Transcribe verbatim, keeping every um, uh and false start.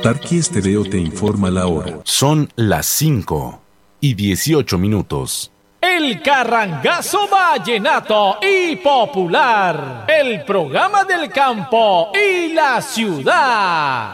Tarqui Estéreo te informa la hora. Son las cinco y dieciocho minutos. El Carrangazo Vallenato y Popular, el programa del campo y la ciudad.